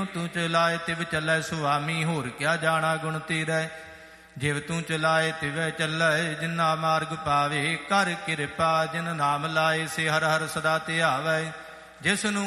ਤੂੰ ਚਲਾਏ ਤਿਵ ਚੱਲੈ ਸੁਆਮੀ, ਹੋਰ ਕਿਆ ਜਾਣਾ ਗੁਣ ਤੇਰਾ। ਜਿਵ ਤੂੰ ਚਲਾਏ ਤਿਵੈ ਚੱਲੈ, ਜਿਨਾ ਮਾਰਗ ਪਾਵੇ। ਕਰ ਕਿਰਪਾ ਜਿਨ ਨਾਮ ਲਾਏ, ਸੇ ਹਰ ਹਰ ਸਦਾ ਧਿਆਵੈ। ਜਿਸ ਨੂੰ